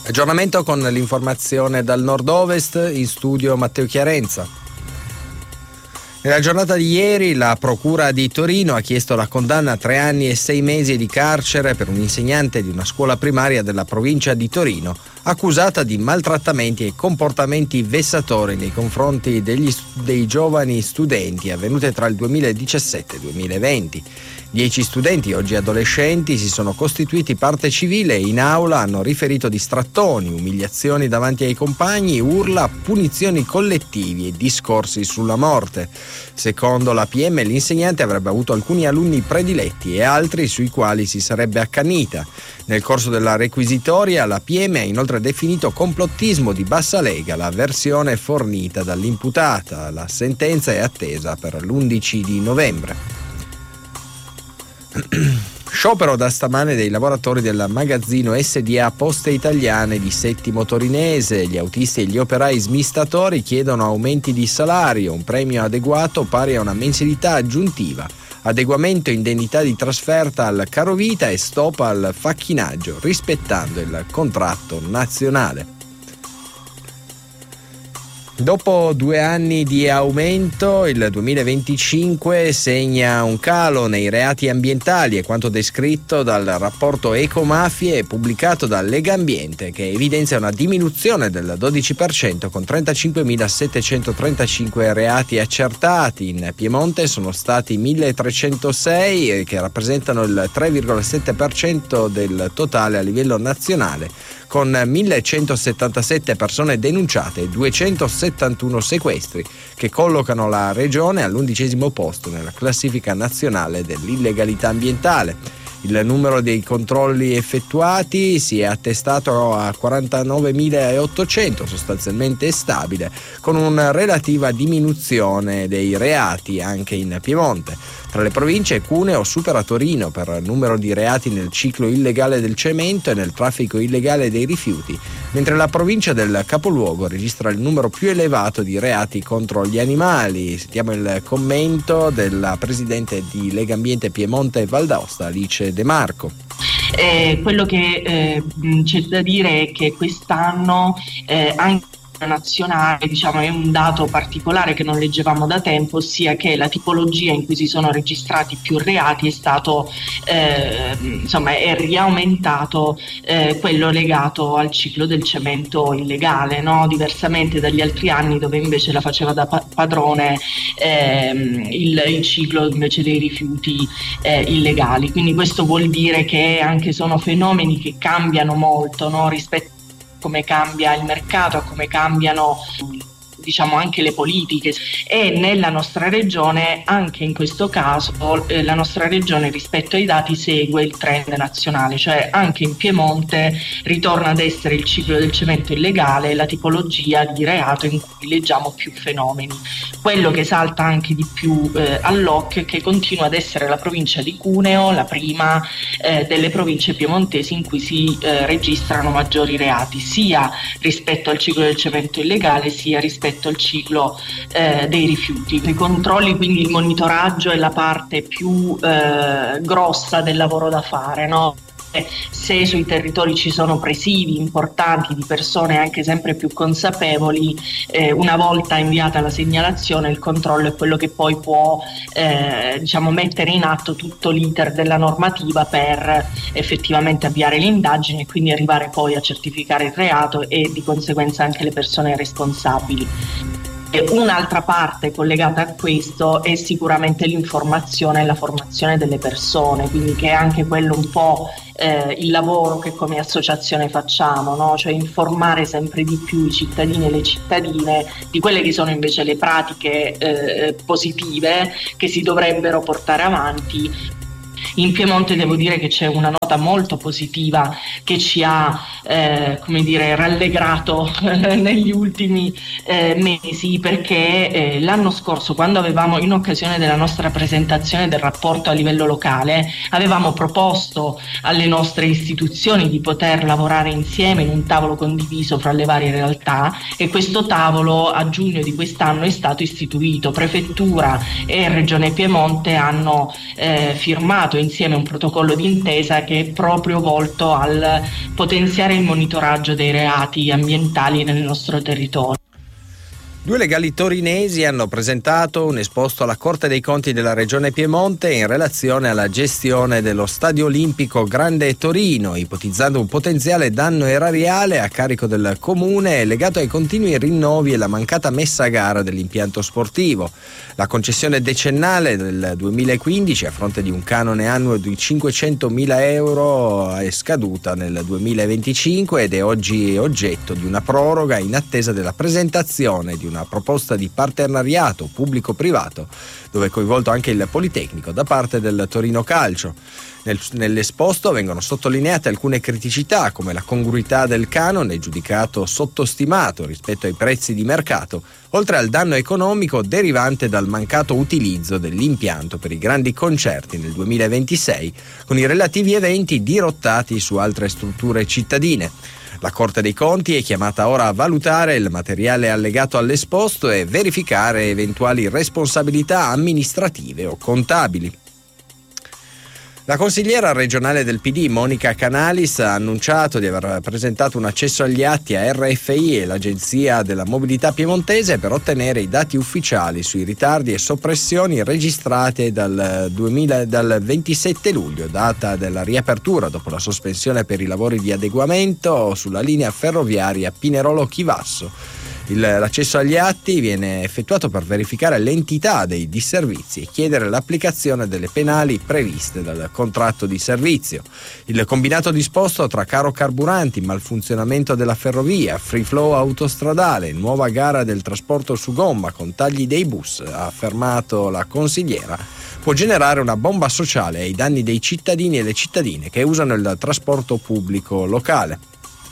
Aggiornamento con l'informazione dal nord-ovest, in studio Matteo Chiarenza. Nella giornata di ieri la Procura di Torino ha chiesto la condanna a 3 anni e 6 mesi di carcere per un insegnante di una scuola primaria della provincia di Torino, accusata di maltrattamenti e comportamenti vessatori nei confronti dei giovani studenti avvenute tra il 2017 e il 2020. 10 studenti, oggi adolescenti, si sono costituiti parte civile e in aula hanno riferito di strattoni, umiliazioni davanti ai compagni, urla, punizioni collettivi e discorsi sulla morte. Secondo la PM, l'insegnante avrebbe avuto alcuni alunni prediletti e altri sui quali si sarebbe accanita. Nel corso della requisitoria, la PM ha inoltre definito complottismo di bassa lega la versione fornita dall'imputata. La sentenza è attesa per l'11 di novembre. Sciopero da stamane dei lavoratori del magazzino SDA Poste Italiane di Settimo Torinese. Gli autisti e gli operai smistatori chiedono aumenti di salario, un premio adeguato pari a una mensilità aggiuntiva, adeguamento indennità di trasferta al carovita e stop al facchinaggio, rispettando il contratto nazionale. Dopo 2 anni di aumento, il 2025 segna un calo nei reati ambientali, è quanto descritto dal rapporto Ecomafie pubblicato da Legambiente, che evidenzia una diminuzione del 12% con 35.735 reati accertati. In Piemonte sono stati 1.306 che rappresentano il 3,7% del totale a livello nazionale, con 1.177 persone denunciate e 271 sequestri, che collocano la regione all'11° posto nella classifica nazionale dell'illegalità ambientale. Il numero dei controlli effettuati si è attestato a 49.800, sostanzialmente stabile, con una relativa diminuzione dei reati anche in Piemonte. Tra le province Cuneo supera Torino per numero di reati nel ciclo illegale del cemento e nel traffico illegale dei rifiuti, mentre la provincia del capoluogo registra il numero più elevato di reati contro gli animali. Sentiamo il commento della presidente di Legambiente Piemonte e Val d'Aosta, Alice De Marco. Quello che c'è da dire è che quest'anno anche nazionale, diciamo, è un dato particolare che non leggevamo da tempo, ossia che la tipologia in cui si sono registrati più reati è stato è riaumentato quello legato al ciclo del cemento illegale, no? Diversamente dagli altri anni dove invece la faceva da padrone il ciclo invece dei rifiuti illegali. Quindi questo vuol dire che anche sono fenomeni che cambiano molto, no? Rispetto come cambia il mercato, a come cambiano anche le politiche, e nella nostra regione, anche in questo caso, la nostra regione rispetto ai dati segue il trend nazionale, cioè anche in Piemonte ritorna ad essere il ciclo del cemento illegale la tipologia di reato in cui leggiamo più fenomeni. Quello che salta anche di più all'occhio è che continua ad essere la provincia di Cuneo la prima delle province piemontesi in cui si registrano maggiori reati, sia rispetto al ciclo del cemento illegale sia rispetto al ciclo dei rifiuti. I controlli, quindi il monitoraggio, è la parte più grossa del lavoro da fare, no? Se sui territori ci sono presidi importanti di persone anche sempre più consapevoli, una volta inviata la segnalazione, il controllo è quello che poi può mettere in atto tutto l'iter della normativa per effettivamente avviare l'indagine e quindi arrivare poi a certificare il reato e di conseguenza anche le persone responsabili. Un'altra parte collegata a questo è sicuramente l'informazione e la formazione delle persone, quindi che è anche quello un po' il lavoro che come associazione facciamo, no? Cioè informare sempre di più i cittadini e le cittadine di quelle che sono invece le pratiche positive che si dovrebbero portare avanti. In Piemonte devo dire che c'è una nota molto positiva che ci ha rallegrato negli ultimi mesi, perché l'anno scorso, quando avevamo, in occasione della nostra presentazione del rapporto a livello locale, avevamo proposto alle nostre istituzioni di poter lavorare insieme in un tavolo condiviso fra le varie realtà, e questo tavolo a giugno di quest'anno è stato istituito. Prefettura e Regione Piemonte hanno firmato insieme un protocollo d'intesa che è proprio volto al potenziare il monitoraggio dei reati ambientali nel nostro territorio. Due legali torinesi hanno presentato un esposto alla Corte dei Conti della Regione Piemonte in relazione alla gestione dello Stadio Olimpico Grande Torino, ipotizzando un potenziale danno erariale a carico del comune legato ai continui rinnovi e la mancata messa a gara dell'impianto sportivo. La concessione decennale del 2015, a fronte di un canone annuo di 500.000 euro, è scaduta nel 2025 ed è oggi oggetto di una proroga in attesa della presentazione di una proposta di partenariato pubblico-privato, dove è coinvolto anche il Politecnico, da parte del Torino Calcio. Nell'esposto vengono sottolineate alcune criticità, come la congruità del canone, giudicato sottostimato rispetto ai prezzi di mercato, oltre al danno economico derivante dal mancato utilizzo dell'impianto per i grandi concerti nel 2026, con i relativi eventi dirottati su altre strutture cittadine. La Corte dei Conti è chiamata ora a valutare il materiale allegato all'esposto e verificare eventuali responsabilità amministrative o contabili. La consigliera regionale del PD, Monica Canalis, ha annunciato di aver presentato un accesso agli atti a RFI e l'Agenzia della Mobilità Piemontese per ottenere i dati ufficiali sui ritardi e soppressioni registrate dal 27 luglio, data della riapertura dopo la sospensione per i lavori di adeguamento sulla linea ferroviaria Pinerolo-Chivasso. L'accesso agli atti viene effettuato per verificare l'entità dei disservizi e chiedere l'applicazione delle penali previste dal contratto di servizio. Il combinato disposto tra caro carburanti, malfunzionamento della ferrovia, free flow autostradale, nuova gara del trasporto su gomma con tagli dei bus, ha affermato la consigliera, può generare una bomba sociale ai danni dei cittadini e le cittadine che usano il trasporto pubblico locale.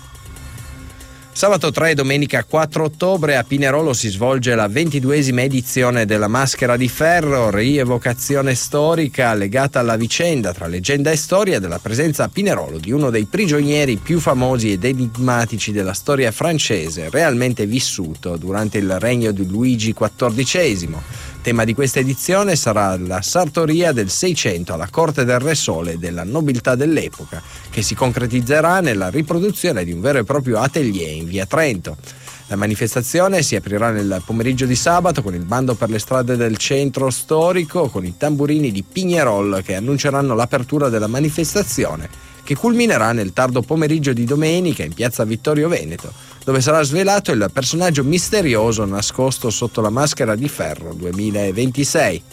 Sabato 3 e domenica 4 ottobre a Pinerolo si svolge la 22esima edizione della Maschera di Ferro, rievocazione storica legata alla vicenda tra leggenda e storia della presenza a Pinerolo di uno dei prigionieri più famosi ed enigmatici della storia francese, realmente vissuto durante il regno di Luigi XIV. Tema di questa edizione sarà la sartoria del Seicento alla corte del Re Sole e della nobiltà dell'epoca, che si concretizzerà nella riproduzione di un vero e proprio atelier in via Trento. La manifestazione si aprirà nel pomeriggio di sabato con il bando per le strade del centro storico, con i tamburini di Pignerol che annunceranno l'apertura della manifestazione, che culminerà nel tardo pomeriggio di domenica in piazza Vittorio Veneto, dove sarà svelato il personaggio misterioso nascosto sotto la maschera di ferro 2026.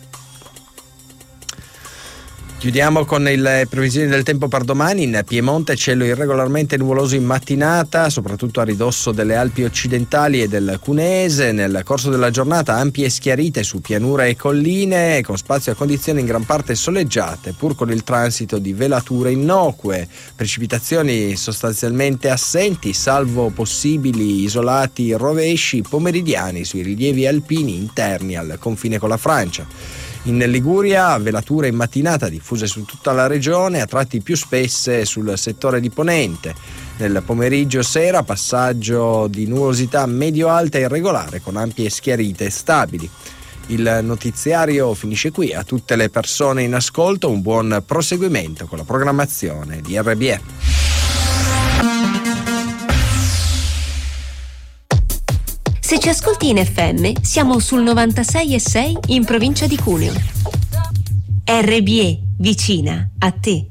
Chiudiamo con le previsioni del tempo per domani. In Piemonte cielo irregolarmente nuvoloso in mattinata, soprattutto a ridosso delle Alpi occidentali e del Cuneese. Nel corso della giornata ampie schiarite su pianure e colline, con spazio a condizioni in gran parte soleggiate, pur con il transito di velature innocue. Precipitazioni sostanzialmente assenti, salvo possibili isolati rovesci pomeridiani sui rilievi alpini interni al confine con la Francia. In Liguria velature in mattinata diffuse su tutta la regione, a tratti più spesse sul settore di Ponente. Nel pomeriggio sera passaggio di nuvolosità medio-alta e irregolare con ampie schiarite stabili. Il notiziario finisce qui. A tutte le persone in ascolto un buon proseguimento con la programmazione di RBE. Se ci ascolti in FM, siamo sul 96,6 in provincia di Cuneo. RBE, vicina a te.